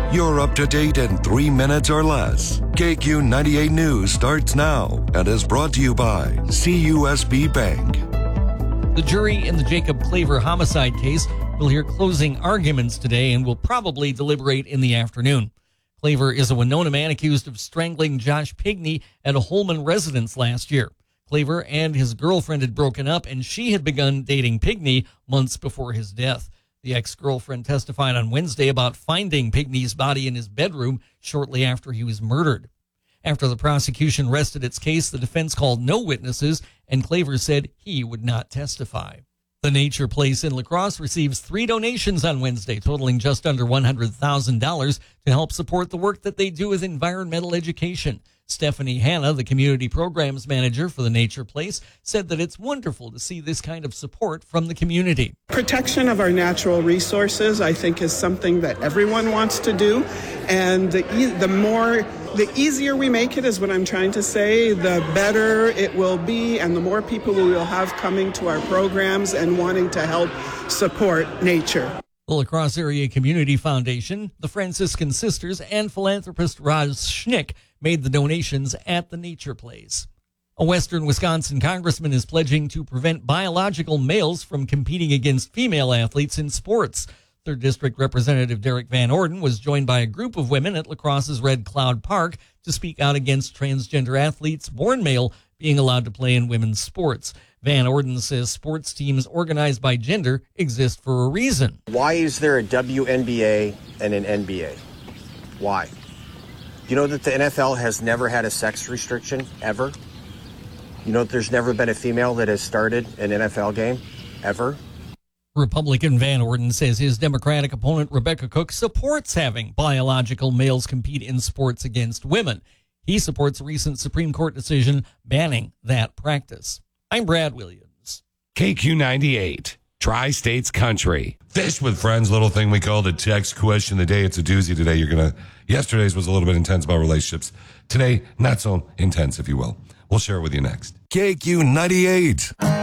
You're up to date in 3 minutes or less. KQ 98 News starts now and is brought to you by CUSB Bank. The jury in the Jacob Claver homicide case will hear closing arguments today and will probably deliberate in the afternoon. Claver is a Winona man accused of strangling Josh Pigney at a Holman residence last year. Claver and his girlfriend had broken up, and she had begun dating Pigney months before his death. The ex-girlfriend testified on Wednesday about finding Pigney's body in his bedroom shortly after he was murdered. After the prosecution rested its case, the defense called no witnesses, and Claver said he would not testify. The Nature Place in La Crosse receives 3 donations on Wednesday, totaling just under $100,000 to help support the work that they do with environmental education. Stephanie Hanna, the community programs manager for the Nature Place, said that it's wonderful to see this kind of support from the community. Protection of our natural resources, I think, is something that everyone wants to do. And the easier we make it is what I'm trying to say, the better it will be, and the more people we will have coming to our programs and wanting to help support nature. The La Crosse Area Community Foundation, the Franciscan Sisters, and philanthropist Roz Schnick made the donations at the Nature Place. A Western Wisconsin congressman is pledging to prevent biological males from competing against female athletes in sports. 3rd District Representative Derek Van Orden was joined by a group of women at La Crosse's Red Cloud Park to speak out against transgender athletes born male being allowed to play in women's sports. Van Orden says sports teams organized by gender exist for a reason. Why is there a WNBA and an NBA? Why? You know that the NFL has never had a sex restriction, ever? You know that there's never been a female that has started an NFL game, ever? Republican Van Orden says his Democratic opponent Rebecca Cook supports having biological males compete in sports against women. He supports a recent Supreme Court decision banning that practice. I'm Brad Williams. KQ 98, Tri-States Country. Fish with Friends, little thing we called a text question of the day. It's a doozy today. Yesterday's was a little bit intense about relationships. Today, not so intense, if you will. We'll share it with you next. KQ 98.